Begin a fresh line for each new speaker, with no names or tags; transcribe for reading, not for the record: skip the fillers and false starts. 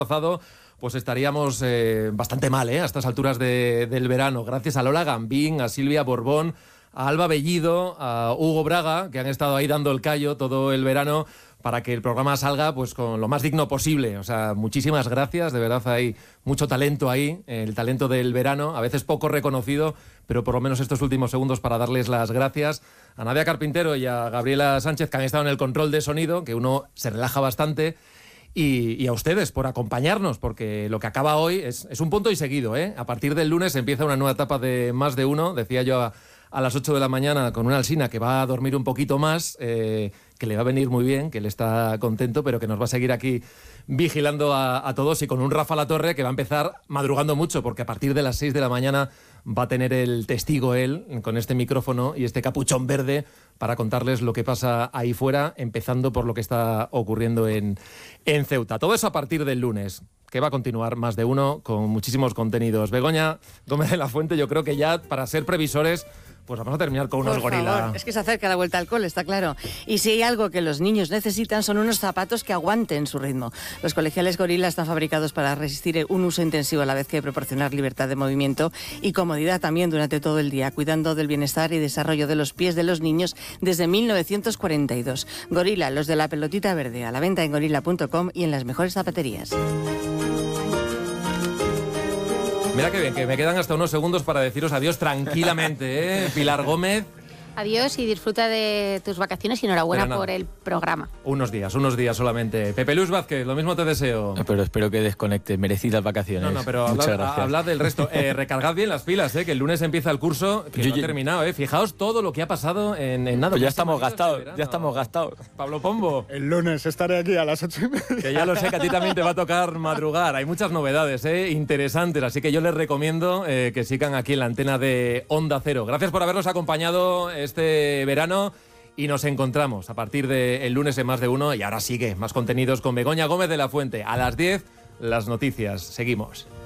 pues estaríamos bastante mal a estas alturas del verano. Gracias a Lola Gambín, a Silvia Borbón, a Alba Bellido, a Hugo Braga, que han estado ahí dando el callo todo el verano para que el programa salga pues con lo más digno posible. O sea, muchísimas gracias, de verdad hay mucho talento ahí, el talento del verano, a veces poco reconocido, pero por lo menos estos últimos segundos para darles las gracias a Nadia Carpintero y a Gabriela Sánchez, que han estado en el control de sonido, que uno se relaja bastante. Y a ustedes por acompañarnos, porque lo que acaba hoy es un punto y seguido, ¿eh? A partir del lunes empieza una nueva etapa de Más de Uno. Decía yo a las 8 de la mañana con una Alsina que va a dormir un poquito más, que le va a venir muy bien, que él está contento, pero que nos va a seguir aquí vigilando a todos, y con un Rafa Latorre que va a empezar madrugando mucho, porque a partir de las 6 de la mañana va a tener el testigo él, con este micrófono y este capuchón verde, para contarles lo que pasa ahí fuera, empezando por lo que está ocurriendo en Ceuta. Todo eso a partir del lunes, que va a continuar Más de Uno con muchísimos contenidos. Begoña Gómez de la Fuente, yo creo que ya para ser previsores, pues vamos a terminar con unos gorila.
Favor, es que se acerca la vuelta al cole, está claro. Y si hay algo que los niños necesitan son unos zapatos que aguanten su ritmo. Los colegiales gorila están fabricados para resistir un uso intensivo a la vez que proporcionar libertad de movimiento y comodidad también durante todo el día, cuidando del bienestar y desarrollo de los pies de los niños desde 1942. Gorila, los de la pelotita verde, a la venta en gorila.com y en las mejores zapaterías.
Mira qué bien, que me quedan hasta unos segundos para deciros adiós tranquilamente, ¿eh? Pilar Gómez.
Adiós y disfruta de tus vacaciones y enhorabuena por el programa.
Unos días solamente. Pepe Luis Vázquez, lo mismo te deseo.
Pero espero que desconectes, merecidas vacaciones.
No, pero hablad del resto. Recargad bien las pilas, que el lunes empieza el curso, que no ha terminado. Fijaos todo lo que ha pasado en nada.
Pues ya estamos gastados,
Pablo Pombo.
El lunes estaré aquí a las 8:30.
Que ya lo sé, que a ti también te va a tocar madrugar. Hay muchas novedades, interesantes, así que yo les recomiendo que sigan aquí en la antena de Onda Cero. Gracias por habernos acompañado este verano y nos encontramos a partir del lunes en Más de Uno, y ahora sigue más contenidos con Begoña Gómez de la Fuente. A las 10, las noticias. Seguimos.